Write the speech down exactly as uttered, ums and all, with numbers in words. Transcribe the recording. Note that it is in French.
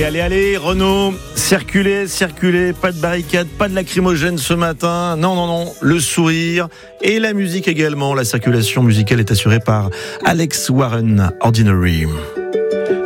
Allez, allez, allez, Renaud, circulez, circulez, pas de barricade, pas de lacrymogène ce matin. Non, non, non, le sourire et la musique également. La circulation musicale est assurée par Alex Warren, Ordinary.